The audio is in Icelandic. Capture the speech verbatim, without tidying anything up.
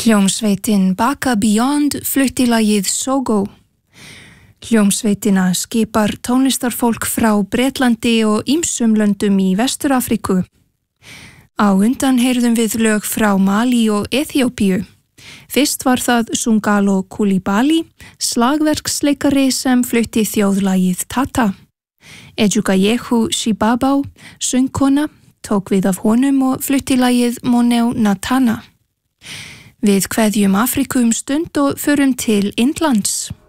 Hljómsveitin Baka Beyond flutti lagið Sogo. Hljómsveitina skipar tónlistarfólk frá Bretlandi og ýmsum löndum í Vestur-Afríku. Á undan heyrðum við lög frá Mali og Eþíópíu. Fyrst var það Sungalo Coulibaly, slagverksleikari sem flutti þjóðlagið Tata. Ejukayehu Shibabau, söngkona, tók við af honum og flutti lagið Moneo Natana. Við kveðjum Afríku um stund og förum til Indlands.